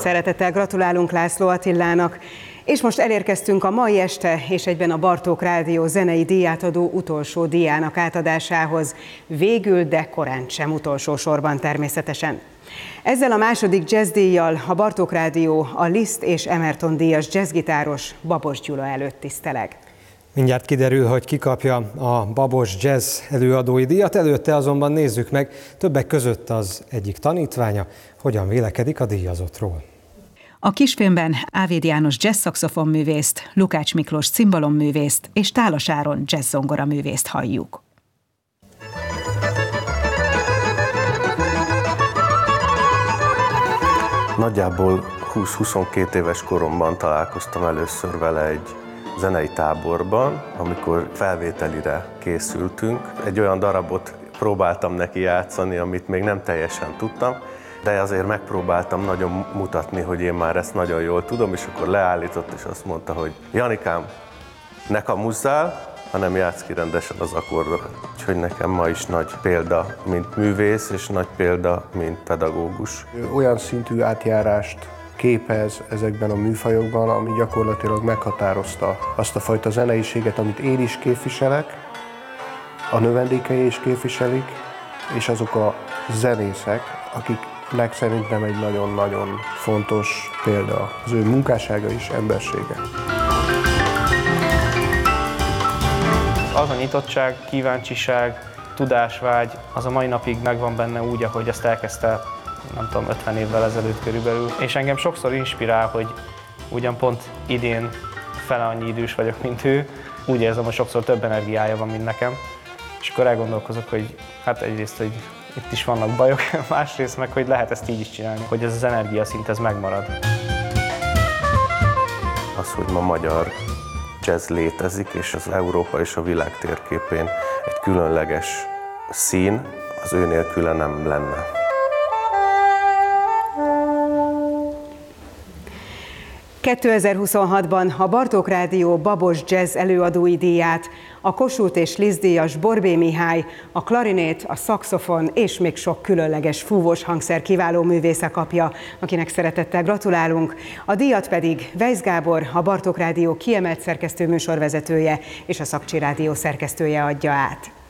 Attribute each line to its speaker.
Speaker 1: Szeretettel gratulálunk László Attilának, és most elérkeztünk a mai este és egyben a Bartók Rádió zenei díjátadó utolsó díjának átadásához, végül, de korán sem utolsó sorban természetesen. Ezzel a második jazzdíjjal a Bartók Rádió a Liszt és Emerton díjas jazzgitáros Babos Gyula előtt tiszteleg.
Speaker 2: Mindjárt kiderül, hogy ki kapja a Babos Jazz előadói díjat, előtte azonban nézzük meg többek között az egyik tanítványa, hogyan vélekedik a díjazottról.
Speaker 3: A kisfilmben Ávéd János jazz-szaxofonművészt, Lukács Miklós cimbalomművészt és Tálas Áron jazz-zongoraművészt halljuk.
Speaker 4: Nagyjából 20-22 éves koromban találkoztam először vele egy zenei táborban, amikor felvételire készültünk. Egy olyan darabot próbáltam neki játszani, amit még nem teljesen tudtam, de azért megpróbáltam nagyon mutatni, hogy én már ezt nagyon jól tudom, és akkor leállított, és azt mondta, hogy Janikám, ne kamuzzál, hanem játsz ki rendesen az akkordokat. Úgyhogy nekem ma is nagy példa, mint művész, és nagy példa, mint pedagógus.
Speaker 5: Olyan szintű átjárást képez ezekben a műfajokban, ami gyakorlatilag meghatározta azt a fajta zeneiséget, amit én is képviselek, a növendékei is képviselik, és azok a zenészek, akiknek szerintem egy nagyon-nagyon fontos példa az ő munkássága és embersége.
Speaker 6: Az a nyitottság, kíváncsiság, tudásvágy, az a mai napig megvan benne úgy, ahogy azt elkezdte, nem tudom, 50 évvel ezelőtt körülbelül. És engem sokszor inspirál, hogy ugyan pont idén fele annyi idős vagyok, mint ő, úgy érzem, hogy sokszor több energiája van, mint nekem. És akkor elgondolkozok, hogy hát egyrészt, hogy itt is vannak bajok, másrészt meg, hogy lehet ezt így is csinálni, hogy ez az energiaszint, ez megmarad.
Speaker 4: Az, hogy ma magyar jazz létezik, és az Európa és a világ térképén egy különleges szín, az ő nélküle nem lenne.
Speaker 1: ...2026-ban a Bartók Rádió Babos Jazz előadói díját a Kossuth és Liszt díjas Borbély Mihály, a klarinét, a szaxofon és még sok különleges fúvós hangszer kiváló művésze kapja, akinek szeretettel gratulálunk. A díjat pedig Weisz Gábor, a Bartók Rádió kiemelt szerkesztő műsorvezetője és a Szakcsi Rádió szerkesztője adja át.